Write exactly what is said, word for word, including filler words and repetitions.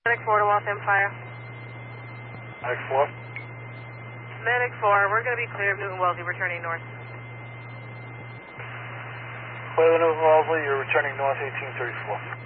Medic four to Waltham Fire. Medic four. Medic four, we're going to be clear of Newton Wellesley, returning north. Clear of Newton Wellesley, you're returning north eighteen thirty-four.